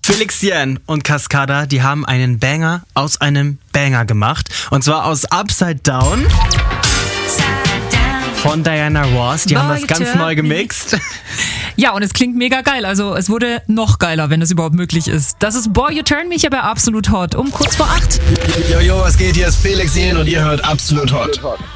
Felix Jen und Cascada, die haben einen Banger aus einem Banger gemacht. Und zwar aus Upside Down von Diana Ross. Die haben das ganz neu gemixt. Ja, und es klingt mega geil. Also es wurde noch geiler, wenn es überhaupt möglich ist. Das ist Boy You Turn Me, aber absolut hot. Um kurz vor 8. Jojo, was geht? Hier ist Felix Jen und ihr hört Absolut Hot.